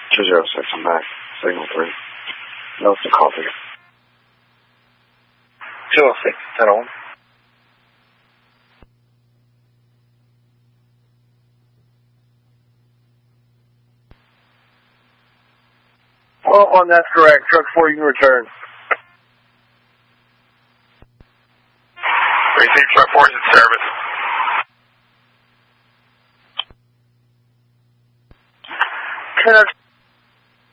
206, I'm back. Signal 3. No, it's a copy. 206, 10-1. That's correct. Truck 4, you can return. Receive truck 4 is in service. Canucks